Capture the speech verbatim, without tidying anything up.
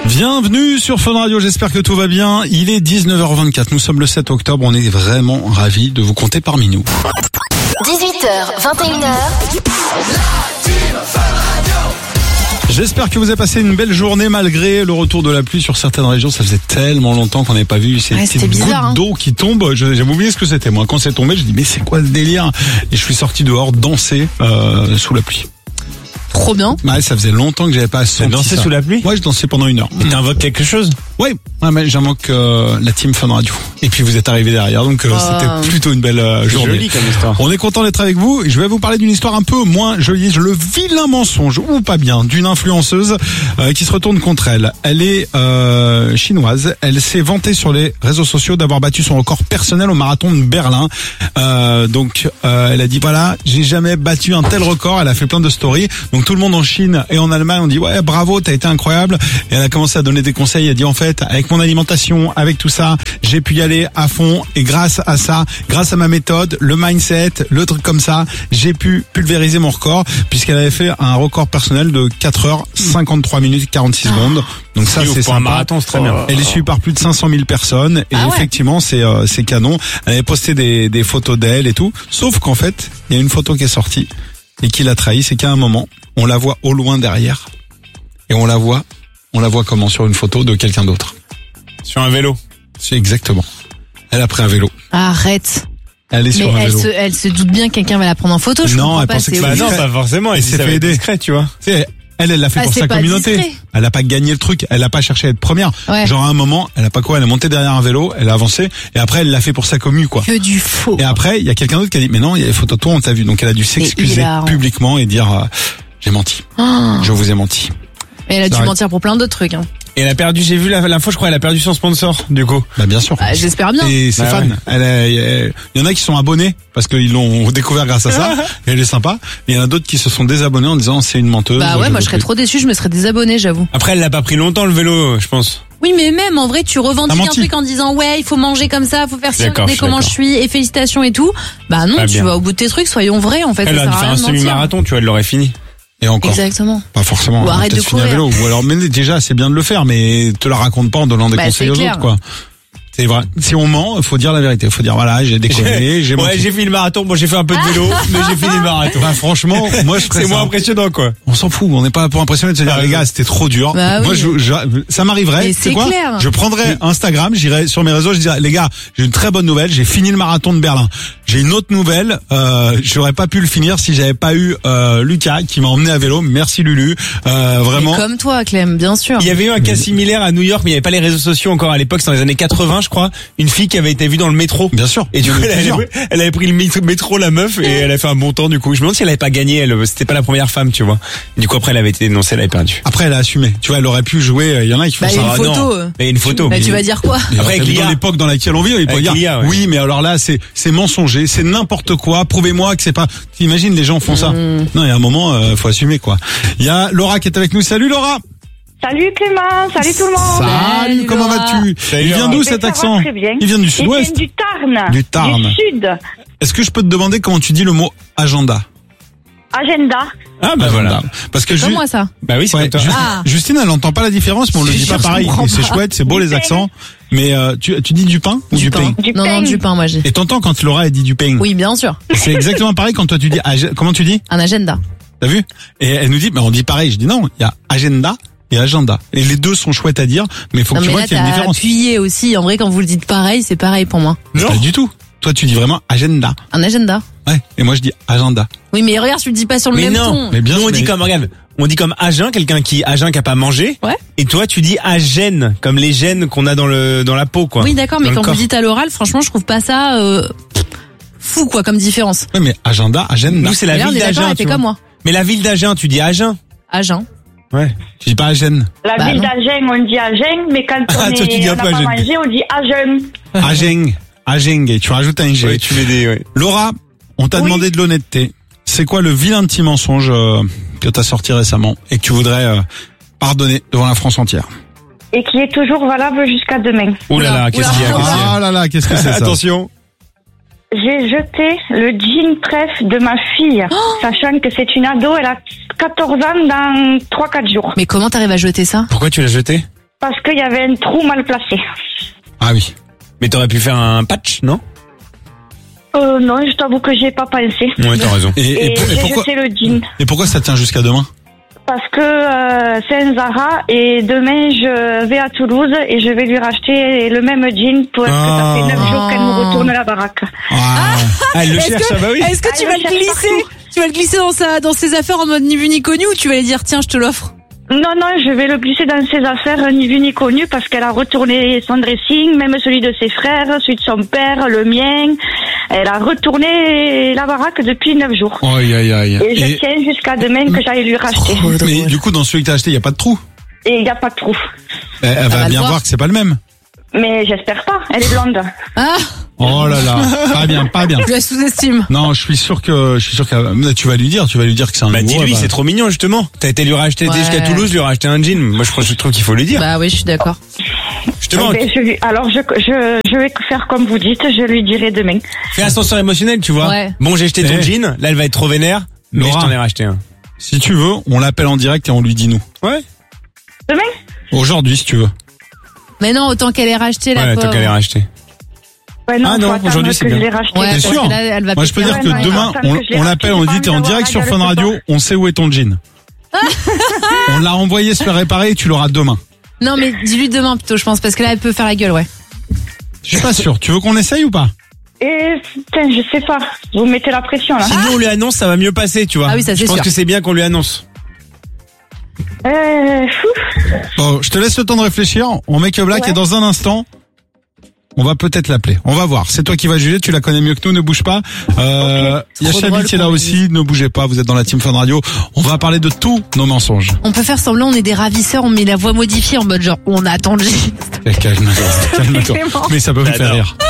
Bienvenue sur Fun Radio, j'espère que tout va bien. Il est dix-neuf heures vingt-quatre, nous sommes le sept octobre, on est vraiment ravis de vous compter parmi nous. dix-huit heures, vingt et une heures. J'espère que vous avez passé une belle journée malgré le retour de la pluie sur certaines régions. Ça faisait tellement longtemps qu'on n'avait pas vu ces ouais, petites bizarre, gouttes hein. d'eau qui tombent. Je- J'avais oublié ce que c'était. Moi, quand c'est tombé, je dis mais c'est quoi ce délire? Et je suis sorti dehors danser euh, sous la pluie. Trop bien. Ouais, ça faisait longtemps que j'avais pas senti dansé ça. sous la pluie? Ouais, je dansais pendant une heure. T'invoques quelque chose? Ouais, ouais, mais j'invoque euh, la team Fun Radio. Et puis vous êtes arrivés derrière, donc euh, Oh. c'était plutôt une belle euh, journée. Joli comme histoire. On est content d'être avec vous. Je vais vous parler d'une histoire un peu moins jolie, le vilain mensonge ou pas bien d'une influenceuse euh, qui se retourne contre elle. Elle est euh, chinoise. Elle s'est vantée sur les réseaux sociaux d'avoir battu son record personnel au marathon de Berlin. Euh, donc euh, elle a dit voilà, j'ai jamais battu un tel record. Elle a fait plein de stories. Donc tout le monde en Chine et en Allemagne on dit ouais bravo, t'as été incroyable. Et elle a commencé à donner des conseils. Elle a dit en fait avec mon alimentation, avec tout ça, j'ai pu y aller à fond et grâce à ça, grâce à ma méthode, le mindset, le truc comme ça, j'ai pu pulvériser mon record puisqu'elle avait fait un record personnel de quatre heures cinquante-trois minutes quarante-six secondes. Donc ça Et c'est pour un sympa. marathon, c'est très bien. Elle est suivie par plus de cinq cent mille personnes et Ah ouais. effectivement c'est euh, c'est canon. Elle avait posté des des photos d'elle et tout, sauf qu'en fait, il y a une photo qui est sortie et qui l'a trahi, c'est qu'à un moment, on la voit au loin derrière et on la voit on la voit comment sur une photo de quelqu'un d'autre. Sur un vélo. C'est exactement. Elle a pris un vélo. Arrête. Elle est Mais sur un elle vélo. se, elle se doute bien que quelqu'un va la prendre en photo. Je Non, comprends elle pas, pensait que c'est ça Bah ouf. non, discret. pas forcément. Elle Elle s'est s'est fait fait aider. discret, tu vois. Tu sais, elle, elle l'a fait Ah, pour c'est sa pas communauté. discret. Elle a pas gagné le truc. Elle a pas cherché à être première. Ouais. Genre à un moment, elle a pas quoi. Elle est montée derrière un vélo, elle a avancé et après elle l'a fait pour sa commu quoi. Que du faux. Et après, il y a quelqu'un d'autre qui a dit mais non, il y a des photos de toi, on t'a vu. Donc elle a dû s'excuser hilarant. publiquement et dire euh, j'ai menti. Oh. Je vous ai menti. Mais elle a Ça dû arrête. mentir pour plein d'autres trucs. Hein. Et elle a perdu, j'ai vu la- l'info, je crois, elle a perdu son sponsor, du coup. Bah bien sûr. Bah, j'espère bien. Et ses Bah fans, ouais. elle a- il y en a qui sont abonnés parce qu'ils l'ont découvert grâce à ça. Et elle est sympa. Et il y en a d'autres qui se sont désabonnés en disant c'est une menteuse. Bah ouais, je moi veux je serais plus. trop déçue, je me serais désabonnée, j'avoue. Après, elle l'a pas pris longtemps, le vélo, je pense. Oui, mais même en vrai, tu T'as revendiques un menti. truc en disant ouais, il faut manger comme ça, faut faire ci, D'accord, regardez je suis comment je d'accord. suis et félicitations et tout. Bah non, Pas tu bien. vas au bout de tes trucs, soyons vrais en fait. Elle ça aurait sert dû à faire rien un de mentir. semi-marathon, tu vois, elle l'aurait fini. Et encore. Exactement. Pas forcément. Ou elle a arrête peut-être de fini à courir. vélo. Ou alors, mais déjà, c'est bien de le faire, mais te la raconte pas en donnant des Bah, conseils c'est aux clair. autres, quoi. C'est vrai. Si on ment, il faut dire la vérité. Il faut dire, voilà, j'ai déconné, j'ai Ouais, menti. j'ai fini le marathon, bon, j'ai fait un peu de vélo, mais j'ai fini le marathon. Bah, franchement, moi, je ferais C'est ça. moins impressionnant, quoi. On s'en fout. On n'est pas là pour impressionner de se dire, Bah, les gars, c'était trop dur. Bah moi, oui. je, je- ça m'arriverait. Mais Tu sais c'est quoi? clair. Je prendrais Instagram, j'irais sur mes réseaux, je dirais, les gars, j'ai une très bonne nouvelle. J'ai fini le marathon de Berlin. J'ai une autre nouvelle. Euh, j'aurais pas pu le finir si j'avais pas eu euh, Lucas qui m'a emmené à vélo. Merci Lulu. Euh, vraiment. Mais comme toi, Clem, bien sûr. Il y avait eu un cas similaire à New York, mais il n'y avait pas les réseaux sociaux encore à l'époque, c'est dans les années quatre-vingts, je crois. Une fille qui avait été vue dans le métro. Bien sûr. Et du coup, Il y en a elle avait, plusieurs. elle avait pris le mét- métro, la meuf, et elle a fait un bon temps, du coup. Je me demande si elle avait pas gagné, elle, c'était pas la première femme, tu vois. Du coup, après, elle avait été dénoncée, elle avait perdu. Après, elle a assumé. Tu vois, elle aurait pu jouer. Il y en a qui font Bah, il y ça. a une Ah, photo. non. euh. Il y a une photo. Bah, tu vas dire quoi? Et Après, avec dans l'I A. l'époque dans laquelle on vit, il peut Avec dire l'I A, ouais. oui, mais alors là, c'est c'est mensonger, c'est n'importe quoi. Prouvez-moi que c'est pas. T'imagines, les gens font ça. Mm. Non, il y a un moment, euh, faut assumer quoi. Il y a Laura qui est avec nous. Salut Laura. Salut Clément, salut tout le monde. Salut, Salut, comment Laura. vas-tu? Salut, Il vient Laura. d'où Ben, cet ça va accent? très bien. Il vient du Il sud-ouest. vient du Tarn. Du Tarn. Du sud. Est-ce que je peux te demander comment tu dis le mot agenda? Agenda. Ah, bah Agenda. voilà. Parce que C'est Ju- moi ça. Bah oui, c'est ouais, comme toi. Ju- Ah. Justine, elle n'entend pas la différence, mais on le Je dit suis pas sûre, je pareil. comprends Et c'est pas. chouette, c'est beau les Du pain. accents. Mais euh, tu, tu dis du pain ou du, pain? Du Non, pain. non, du pain, moi j'ai. Et t'entends quand Laura elle dit du pain? Oui, bien sûr. C'est exactement pareil quand toi tu dis ag- comment tu dis? Un agenda. T'as vu? Et elle nous dit, mais on dit pareil. Je dis non, il y a agenda et agenda. Et les deux sont chouettes à dire, mais il faut que Non, tu mais vois là, qu'il y a une t'as différence. appuyé aussi. En vrai, quand vous le dites pareil, c'est pareil pour moi. Pas du tout. Toi, tu dis vraiment agenda. Un agenda. Ouais. Et moi, je dis agenda. Oui, mais regarde, tu le dis pas sur le Mais même non. ton. Mais bien Nous, on sûr, dit mais- comme, regarde, on dit comme à jeun, quelqu'un qui, à jeun qui a pas mangé. Ouais. Et toi, tu dis à gène, comme les gènes qu'on a dans le, dans la peau, quoi. Oui, d'accord, mais Dans le quand vous corps. le dites à l'oral, franchement, je trouve pas ça euh, fou, quoi, comme différence. Ouais, mais agenda, agenda. Nous, c'est la Regarde, ville on est d'accord, d'Agen, elle fait tu vois. comme moi. Mais la ville d'Agen, tu dis Agen. Agen. Ouais. Tu dis pas agène. La Bah, ville non. d'Agen, on dit Agen, mais quand on Ah, toi, tu est, dis un on n'a peu pas Agen. mangé, on dit Agen. Ageng. Ageng. Et tu rajoutes un G. Ouais, tu mets des, ouais. Laura, on t'a Oui. demandé de l'honnêteté. C'est quoi le vilain petit mensonge euh, que t'as sorti récemment et que tu voudrais euh, pardonner devant la France entière? Et qui est toujours valable jusqu'à demain. Oh là là, Oula, qu'est-ce qu'il y a, oula. qu'est-ce qu'il y a Ah là là, qu'est-ce que c'est ça? Attention. J'ai jeté le jean trèfle de ma fille, sachant que c'est une ado, elle a quatorze ans dans trois quatre jours. Mais comment t'arrives à jeter ça? Pourquoi tu l'as jeté? Parce qu'il y avait un trou mal placé. Ah oui. Mais t'aurais pu faire un patch, non? Euh, non, je t'avoue que j'ai pas pensé. Ouais, t'as raison. Et, Et, et pour- et j'ai pourquoi, jeté le jean. et pourquoi ça tient jusqu'à demain? Parce que euh, c'est un Zara et demain je vais à Toulouse et je vais lui racheter le même jean pour que ça fait neuf jours qu'elle me retourne la baraque. Ah. Ah, elle le Est-ce cherche, que, ah bah oui. est-ce que Ah, tu elle vas le le cherche glisser partout. Tu vas le glisser dans sa, dans ses affaires en mode ni vu ni connu ou tu vas lui dire tiens je te l'offre? Non, non, je vais le glisser dans ses affaires ni vu ni connu parce qu'elle a retourné son dressing, même celui de ses frères, celui de son père, le mien. Elle a retourné la baraque depuis neuf jours. Aïe, aïe, aïe. Et je Et- tiens jusqu'à demain que j'aille lui racheter. mais du coup, dans celui que t'as acheté, il y a pas de trou. Et il n'y a pas de trou. Elle, elle va va le bien voir. voir que c'est pas le même. Mais j'espère pas, elle est blonde. Ah, Oh là là, pas bien, pas bien. je la sous-estime. Non, je suis sûr que, je suis sûr que tu vas lui dire, tu vas lui dire que c'est un Bah nouveau, dis-lui, elle va- c'est trop mignon justement. T'as été lui racheter Ouais. jusqu'à Toulouse, lui racheter un jean. Moi je, crois- je trouve qu'il faut lui dire. Bah oui, je suis d'accord. Justement, Eh ben, je lui- alors je, je, je vais faire comme vous dites, je lui dirai demain. fais ascenseur émotionnel, tu vois. Ouais. Bon, j'ai jeté ton Eh. jean, là elle va être trop vénère, mais Laura. je t'en ai racheté un. Si tu veux, on l'appelle en direct et on lui dit nous. Ouais. Demain? Aujourd'hui, si tu veux. Mais non, autant qu'elle ait racheté la Ouais, pauvre. tant qu'elle est rachetée. Ouais, non, Ah faut non, attendre aujourd'hui, que c'est je bien. l'ai racheté. Ouais, T'es parce sûr? que là, elle va Moi, je peux péter dire un que ouais, demain, attends on, que je l'ai on racheté, l'appelle, j'ai on lui pas dit envie t'es en d'avoir direct la sur gueule Fun ce Radio, soir. on sait où est ton jean. On l'a envoyé se faire réparer et tu l'auras demain. Non, mais dis-lui demain plutôt, je pense, parce que là, elle peut faire la gueule, ouais. Je suis pas sûr. Tu veux qu'on essaye ou pas? Et putain, je sais pas. Vous mettez la pression là. Sinon on lui annonce, ça va mieux passer, tu vois. Ah oui, ça, c'est Je pense sûr. que c'est bien qu'on lui annonce. Euh, fou. Bon, je te laisse le temps de réfléchir. On make a black Ouais. et dans un instant, on va peut-être l'appeler. On va voir. C'est toi qui vas juger. Tu la connais mieux que nous. Ne bouge pas. Euh, il y a Trop Chabi drôle qui est là qu'on aussi. Ne bougez pas. Vous êtes dans la team Fun Radio. On va parler de tous nos mensonges. On peut faire semblant, on est des ravisseurs, on met la voix modifiée en mode genre, on attend le jean. Calme-toi. Calme-toi. Clément. Mais ça peut me faire J'adore. rire.